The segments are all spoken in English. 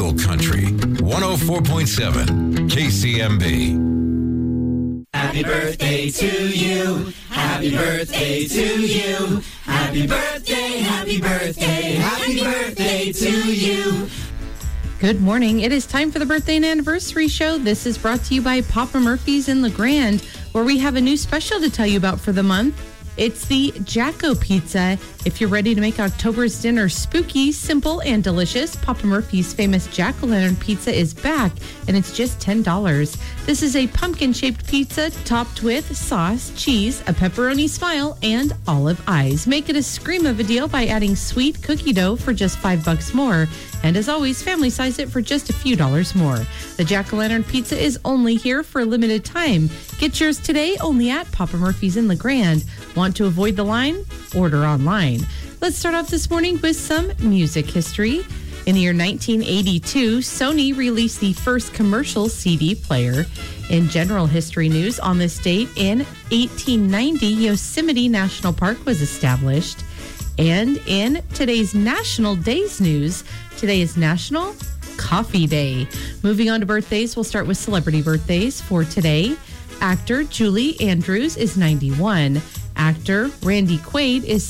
real country. 104.7 KCMB. Happy birthday to you. Happy birthday to you. Happy birthday, happy birthday, happy birthday to you. Good morning. It is time for the Birthday and Anniversary Show. This is brought to you by Papa Murphy's in LeGrand, where we have a new special to tell you about for the month. It's the Jacko Pizza. If you're ready to make October's dinner spooky, simple, and delicious, Papa Murphy's famous jack-o'-lantern pizza is back, and it's just $10. This is a pumpkin-shaped pizza topped with sauce, cheese, a pepperoni smile, and olive eyes. Make it a scream of a deal by adding sweet cookie dough for just $5 more. And as always, family size it for just a few dollars more. The jack-o'-lantern pizza is only here for a limited time. Get yours today only at Papa Murphy's in LeGrand. Want to avoid the line? Order online. Let's start off this morning with some music history. In the year 1982, Sony released the first commercial CD player. In general history news, on this date in 1890, Yosemite National Park was established. And in today's National Days news, today is National Coffee Day. Moving on to birthdays, we'll start with celebrity birthdays for today. Actor Julie Andrews is 91. Actor Randy Quaid is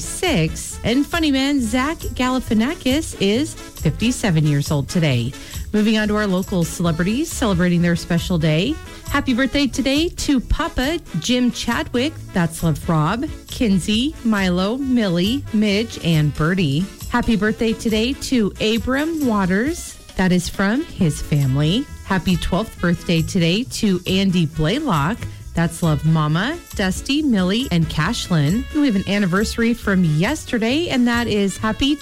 76. And funny man Zach Galifianakis is 57 years old today. Moving on to our local celebrities celebrating their special day. Happy birthday today to Papa Jim Chadwick. That's Love Rob, Kinsey, Milo, Millie, Midge, and Birdie. Happy birthday today to Abram Waters. That is from his family. Happy 12th birthday today to Andy Blaylock. That's Love Mama, Dusty, Millie, and Cashlyn. We have an anniversary from yesterday, and that is happy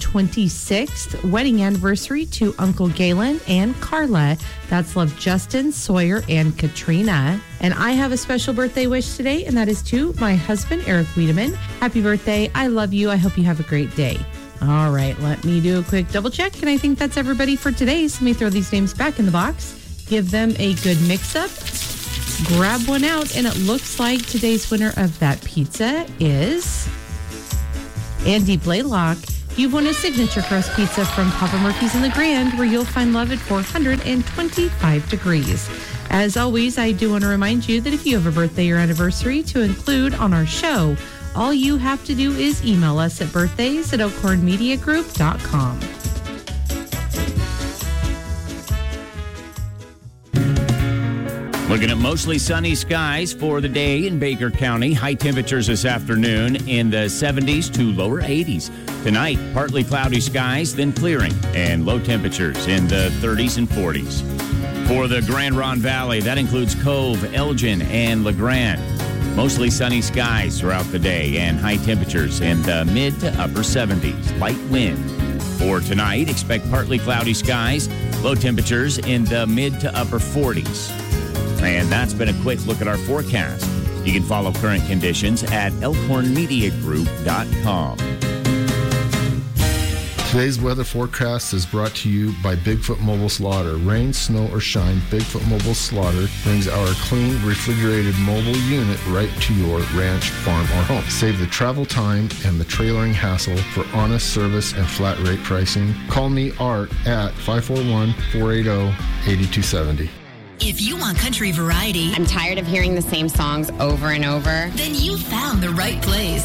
26th wedding anniversary to Uncle Galen and Carla. That's Love Justin, Sawyer, and Katrina. And I have a special birthday wish today, and that is to my husband, Eric Wiedemann. Happy birthday. I love you. I hope you have a great day. All right, let me do a quick double check, and I think that's everybody for today. So let me throw these names back in the box, give them a good mix-up. Grab one out, and it looks like today's winner of that pizza is Andy Blaylock. You've won a signature crust pizza from Papa Murphy's in LeGrand, where you'll find love at 425 degrees. As always, I do want to remind you that if you have a birthday or anniversary to include on our show, all you have to do is email us at birthdays@elkhornmediagroup.com. Looking at mostly sunny skies for the day in Baker County. High temperatures this afternoon in the 70s to lower 80s. Tonight, partly cloudy skies, then clearing, and low temperatures in the 30s and 40s. For the Grand Ronde Valley, that includes Cove, Elgin, and LeGrand. Mostly sunny skies throughout the day and high temperatures in the mid to upper 70s. Light wind. For tonight, expect partly cloudy skies, low temperatures in the mid to upper 40s. And that's been a quick look at our forecast. You can follow current conditions at elkhornmediagroup.com. Today's weather forecast is brought to you by Bigfoot Mobile Slaughter. Rain, snow, or shine, Bigfoot Mobile Slaughter brings our clean, refrigerated mobile unit right to your ranch, farm, or home. Save the travel time and the trailering hassle for honest service and flat rate pricing. Call me, Art, at 541-480-8270. If you want country variety, I'm tired of hearing the same songs over and over, then you found the right place.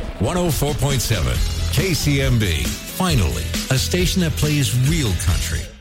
104.7 KCMB. Finally, a station that plays real country.